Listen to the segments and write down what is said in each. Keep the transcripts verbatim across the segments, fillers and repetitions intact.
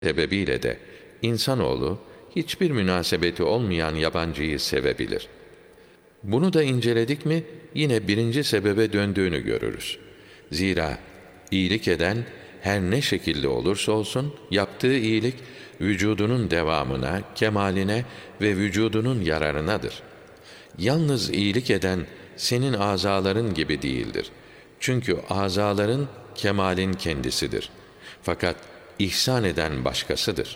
sebebiyle de insanoğlu hiçbir münasebeti olmayan yabancıyı sevebilir. Bunu da inceledik mi yine birinci sebebe döndüğünü görürüz. Zira iyilik eden her ne şekilde olursa olsun yaptığı iyilik vücudunun devamına, kemaline ve vücudunun yararınadır. Yalnız iyilik eden senin azaların gibi değildir. Çünkü azaların kemalin kendisidir. Fakat ihsan eden başkasıdır.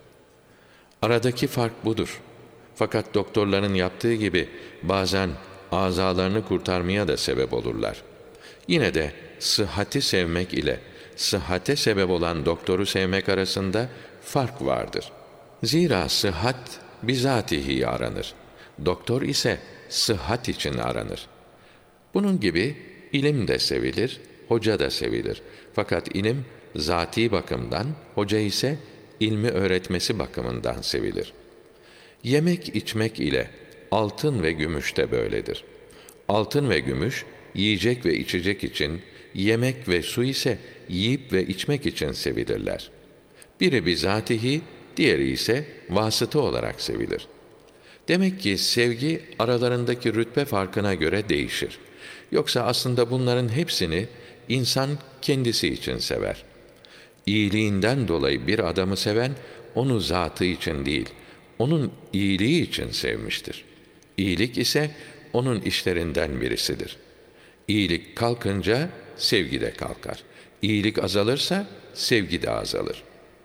Aradaki fark budur. Fakat doktorların yaptığı gibi bazen azalarını kurtarmaya da sebep olurlar. Yine de sıhhati sevmek ile sıhhate sebep olan doktoru sevmek arasında fark vardır. Zira sıhhat bizatihi aranır. Doktor ise sıhhat için aranır. Bunun gibi ilim de sevilir, hoca da sevilir. Fakat ilim zati bakımdan, hoca ise ilmi öğretmesi bakımından sevilir. Yemek içmek ile altın ve gümüş de böyledir. Altın ve gümüş yiyecek ve içecek için, yemek ve su ise yiyip ve içmek için sevilirler. Biri bizatihi, diğeri ise vasıta olarak sevilir. Demek ki sevgi aralarındaki rütbe farkına göre değişir. Yoksa aslında bunların hepsini insan kendisi için sever. İyiliğinden dolayı bir adamı seven, onu zatı için değil, onun iyiliği için sevmiştir. İyilik ise onun işlerinden birisidir. İyilik kalkınca sevgi de kalkar. İyilik azalırsa sevgi de azalır.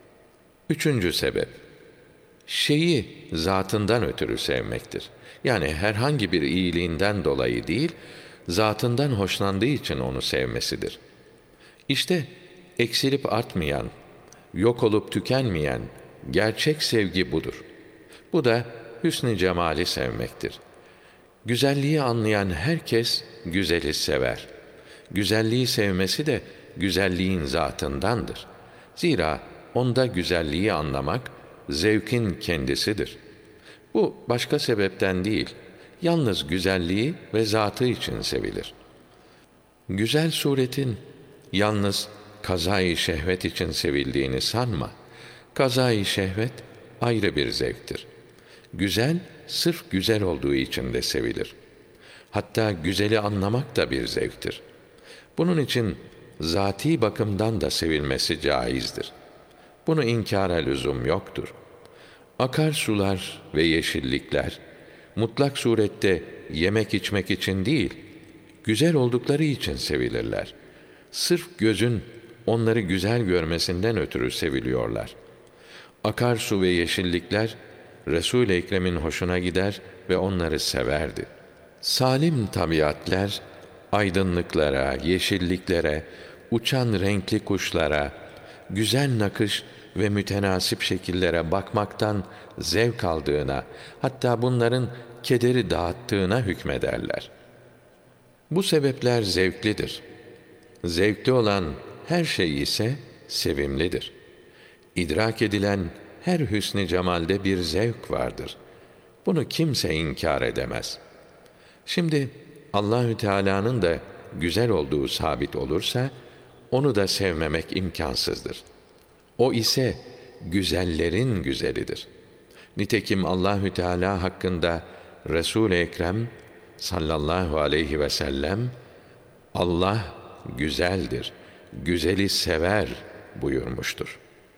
Üçüncü sebep, şeyi zatından ötürü sevmektir. Yani herhangi bir iyiliğinden dolayı değil, zatından hoşlandığı için onu sevmesidir. İşte eksilip artmayan, yok olup tükenmeyen gerçek sevgi budur. Bu da hüsn-i cemali sevmektir. Güzelliği anlayan herkes güzeli sever. Güzelliği sevmesi de güzelliğin zatındandır. Zira onda güzelliği anlamak zevkin kendisidir. Bu başka sebepten değil, yalnız güzelliği ve zatı için sevilir. Güzel suretin yalnız kazayı şehvet için sevildiğini sanma. Kazayı şehvet ayrı bir zevktir. Güzel, sırf güzel olduğu için de sevilir. Hatta güzeli anlamak da bir zevktir. Bunun için zati bakımdan da sevilmesi caizdir. Bunu inkara lüzum yoktur. Akarsular ve yeşillikler, mutlak surette yemek içmek için değil, güzel oldukları için sevilirler. Sırf gözün onları güzel görmesinden ötürü seviliyorlar. Akarsu ve yeşillikler, Resul-i Ekrem'in hoşuna gider ve onları severdi. Salim tabiatler, aydınlıklara, yeşilliklere, uçan renkli kuşlara, güzel nakış ve mütenasip şekillere bakmaktan zevk aldığına, hatta bunların kederi dağıttığına hükmederler. Bu sebepler zevklidir. Zevkli olan her şey ise sevimlidir. İdrak edilen her hüsn-i cemalde bir zevk vardır. Bunu kimse inkar edemez. Şimdi Allahü Teala'nın da güzel olduğu sabit olursa, onu da sevmemek imkansızdır. O ise güzellerin güzelidir. Nitekim Allahü Teala hakkında Resul-i Ekrem sallallahu aleyhi ve sellem Allah güzeldir, güzeli sever buyurmuştur.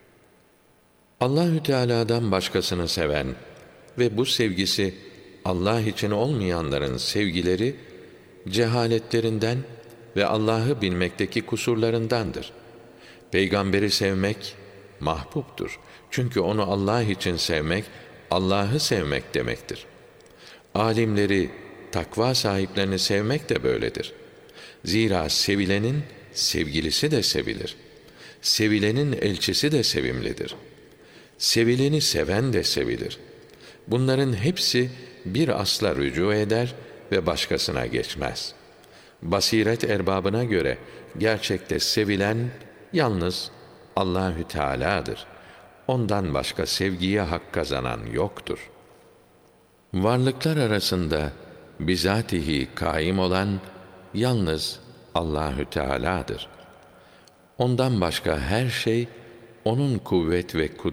Allahü Teala'dan başkasını seven ve bu sevgisi Allah için olmayanların sevgileri cehaletlerinden ve Allah'ı bilmekteki kusurlarındandır. Peygamberi sevmek mahbuptur. Çünkü onu Allah için sevmek, Allah'ı sevmek demektir. Alimleri, takva sahiplerini sevmek de böyledir. Zira sevilenin sevgilisi de sevilir. Sevilenin elçisi de sevimlidir. Sevileni seven de sevilir. Bunların hepsi bir asla rücu eder ve başkasına geçmez. Basiret erbabına göre gerçekte sevilen yalnız Allahü Teala'dır. Ondan başka sevgiye hak kazanan yoktur. Varlıklar arasında bizatihi kaim olan yalnız Allahü Teala'dır. Ondan başka her şey onun kuvvet ve